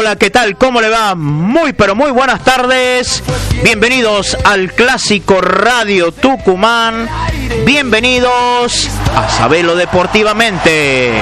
Hola, ¿qué tal? ¿Cómo le va? Muy, pero muy buenas tardes. Bienvenidos al Clásico Radio Tucumán. Bienvenidos a Sabelo Deportivamente.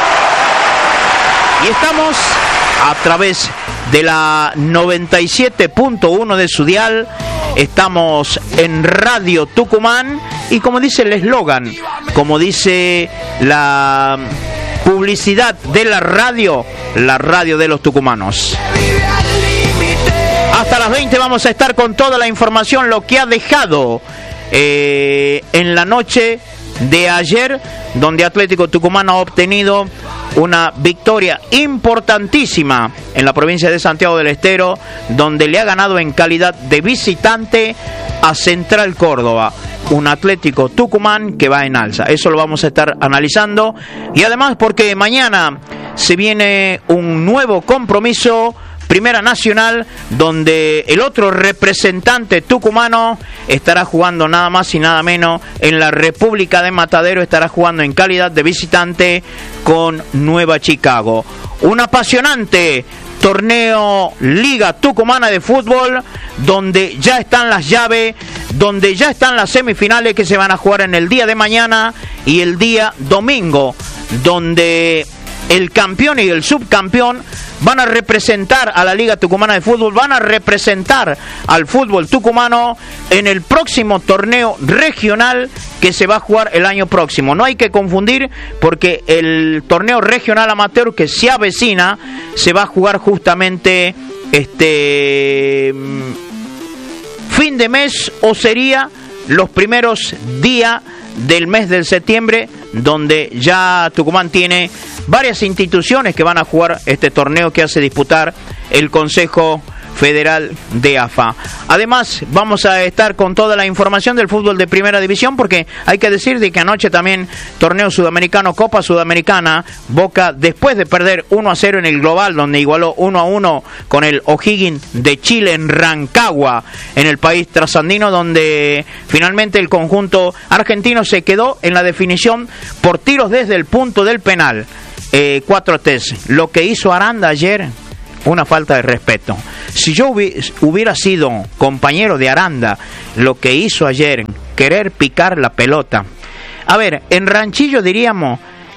Y estamos a través de la 97.1 de su dial. Estamos en Radio Tucumán. Y como dice el eslogan, como dice la publicidad de la radio de los tucumanos. Hasta las 20 vamos a estar con toda la información, lo que ha dejado en la noche de ayer, donde Atlético Tucumán ha obtenido una victoria importantísima en la provincia de Santiago del Estero, donde le ha ganado en calidad de visitante a Central Córdoba. Un Atlético Tucumán que va en alza. Eso lo vamos a estar analizando. Y además porque mañana se viene un nuevo compromiso, Primera Nacional, donde el otro representante tucumano estará jugando nada más y nada menos en la República de Matadero. Estará jugando en calidad de visitante con Nueva Chicago. Un apasionante torneo Liga Tucumana de Fútbol, donde ya están las llaves, donde ya están las semifinales que se van a jugar en el día de mañana y el día domingo, donde el campeón y el subcampeón van a representar a la Liga Tucumana de Fútbol, van a representar al fútbol tucumano en el próximo torneo regional que se va a jugar el año próximo. No hay que confundir, porque el torneo regional amateur que se avecina se va a jugar justamente fin de mes, o sería los primeros días del mes de septiembre, donde ya Tucumán tiene varias instituciones que van a jugar este torneo que hace disputar el Consejo Federal de AFA. Además, vamos a estar con toda la información del fútbol de Primera División, porque hay que decir de que anoche también torneo sudamericano, Copa Sudamericana, Boca, después de perder 1-0 en el global, donde igualó 1-1 con el O'Higgins de Chile en Rancagua, en el país trasandino, donde finalmente el conjunto argentino se quedó en la definición por tiros desde el punto del penal. 4-3. Lo que hizo Aranda ayer, una falta de respeto. Si yo hubiera sido compañero de Aranda, lo que hizo ayer, querer picar la pelota. A ver, en Ranchillo diríamos,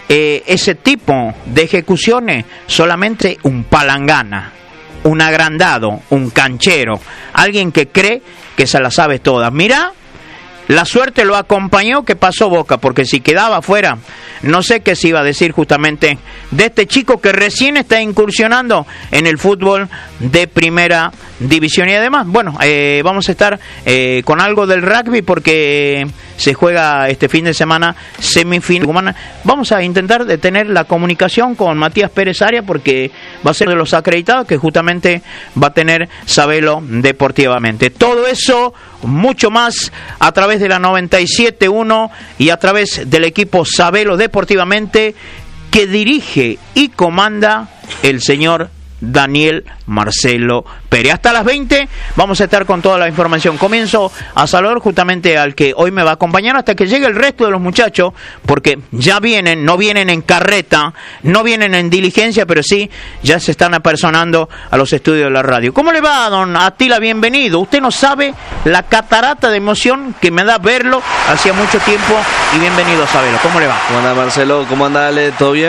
ese tipo de ejecuciones, solamente un palangana, un agrandado, un canchero, alguien que cree que se la sabe todas. Mira, la suerte lo acompañó que pasó Boca, porque si quedaba afuera, no sé qué se iba a decir justamente de este chico que recién está incursionando en el fútbol de Primera División. Y además, bueno, vamos a estar con algo del rugby, porque se juega este fin de semana semifinal. Vamos a intentar de tener la comunicación con Matías Pérez Arias, porque va a ser de los acreditados que justamente va a tener Sabelo Deportivamente. Todo eso, mucho más, a través de la 97.1 y a través del equipo Sabelo Deportivamente, que dirige y comanda el señor Daniel Marcelo Pérez. Hasta las 20 vamos a estar con toda la información. Comienzo a saludar justamente al que hoy me va a acompañar hasta que llegue el resto de los muchachos, porque ya vienen, no vienen en carreta, no vienen en diligencia, pero sí ya se están apersonando a los estudios de la radio. ¿Cómo le va, don Atila? Bienvenido. Usted no sabe la catarata de emoción que me da verlo hacía mucho tiempo, y bienvenido a Sabelo. ¿Cómo le va? ¿Cómo anda, Marcelo? ¿Cómo anda, Ale? ¿Todo bien?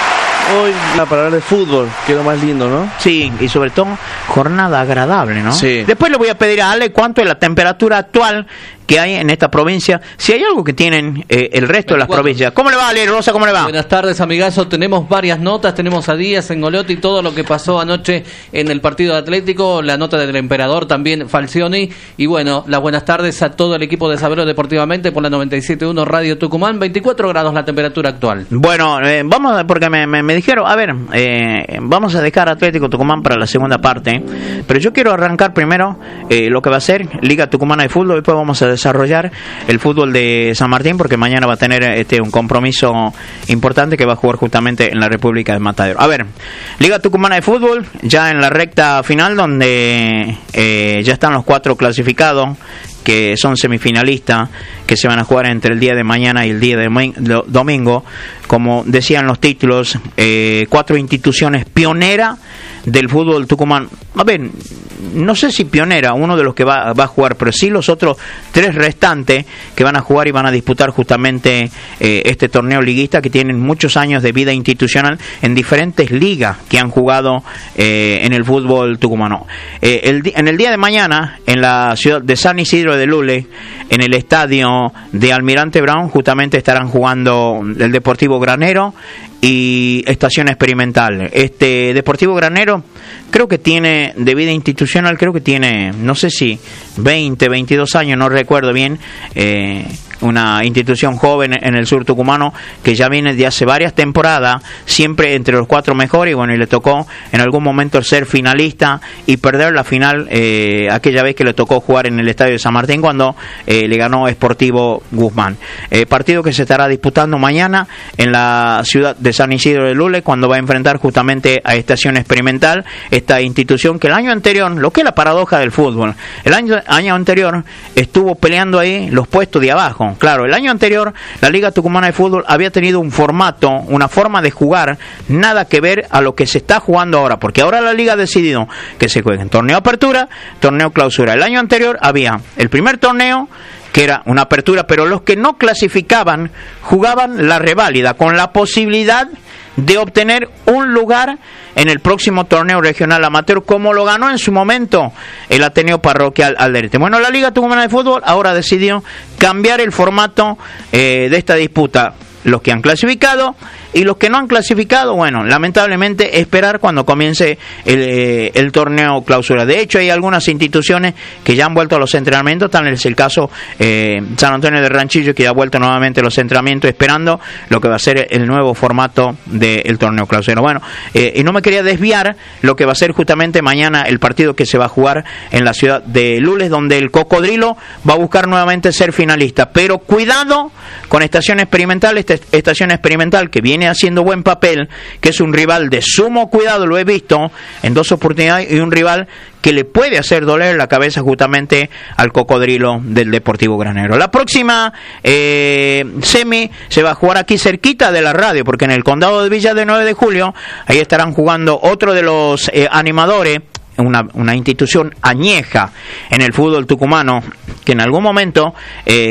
Hoy para hablar de fútbol, que es lo más lindo, ¿no? Sí, y sobre todo jornada agradable, ¿no? Sí. Después le voy a pedir a Ale cuánto es la temperatura actual que hay en esta provincia, si hay algo que tienen el resto 24. De las provincias. ¿Cómo le va, Ale Rosa? ¿Cómo le va? Buenas tardes, amigazo. Tenemos varias notas. Tenemos a Díaz, en Golotti, todo lo que pasó anoche en el partido de Atlético, la nota del emperador también, Falcioni. Y bueno, las buenas tardes a todo el equipo de Sabelo Deportivamente por la 97.1 Radio Tucumán. 24 grados la temperatura actual. Bueno, vamos, porque me dijeron, a ver, vamos a dejar Atlético Tucumán para la segunda parte, pero yo quiero arrancar primero lo que va a ser Liga Tucumana de Fútbol. Después vamos a desarrollar el fútbol de San Martín, porque mañana va a tener un compromiso importante que va a jugar justamente en la República de Matadero. A ver, Liga Tucumana de Fútbol ya en la recta final, donde ya están los 4 clasificados que son semifinalistas, que se van a jugar entre el día de mañana y el día de domingo. Como decían los títulos, 4 instituciones pioneras del fútbol Tucumán. A ver, no sé si pionera, uno de los que va a jugar, pero sí los otros 3 restantes que van a jugar y van a disputar justamente este torneo liguista, que tienen muchos años de vida institucional en diferentes ligas que han jugado en el fútbol tucumano. En el día de mañana, en la ciudad de San Isidro de Lules, en el estadio de Almirante Brown, justamente estarán jugando el Deportivo Granero y Estación Experimental. Este Deportivo Granero creo que tiene, de vida institucional, creo que tiene, no sé si 20, 22 años, no recuerdo bien, una institución joven en el sur tucumano que ya viene de hace varias temporadas, siempre entre los 4 mejores, y bueno, y le tocó en algún momento ser finalista y perder la final aquella vez que le tocó jugar en el estadio de San Martín cuando le ganó Sportivo Guzmán. Partido que se estará disputando mañana en la ciudad de San Isidro de Lules, cuando va a enfrentar justamente a Estación Experimental, esta institución que el año anterior, lo que es la paradoja del fútbol, el año anterior estuvo peleando ahí los puestos de abajo. Claro, el año anterior la Liga Tucumana de Fútbol había tenido un formato, una forma de jugar, nada que ver a lo que se está jugando ahora, porque ahora la Liga ha decidido que se jueguen torneo apertura, torneo clausura. El año anterior había el primer torneo, que era una apertura, pero los que no clasificaban jugaban la reválida, con la posibilidad de obtener un lugar en el próximo torneo regional amateur, como lo ganó en su momento el Ateneo Parroquial Alderete. Bueno, la Liga Tucumana de Fútbol ahora decidió cambiar el formato de esta disputa. Los que han clasificado y los que no han clasificado, bueno, lamentablemente esperar cuando comience el torneo clausura. De hecho, hay algunas instituciones que ya han vuelto a los entrenamientos, tal es el caso San Antonio de Ranchillo, que ya ha vuelto nuevamente a los entrenamientos, esperando lo que va a ser el nuevo formato del torneo clausura. Bueno, y no me quería desviar lo que va a ser justamente mañana el partido que se va a jugar en la ciudad de Lules, donde el Cocodrilo va a buscar nuevamente ser finalista. Pero cuidado con Estación Experimental, Estación Experimental que viene haciendo buen papel, que es un rival de sumo cuidado, lo he visto en 2 oportunidades, y un rival que le puede hacer doler la cabeza justamente al Cocodrilo del Deportivo Granero. La próxima semi se va a jugar aquí cerquita de la radio, porque en el condado de Villa de 9 de Julio, ahí estarán jugando otro de los animadores, una institución añeja en el fútbol tucumano, que en algún momento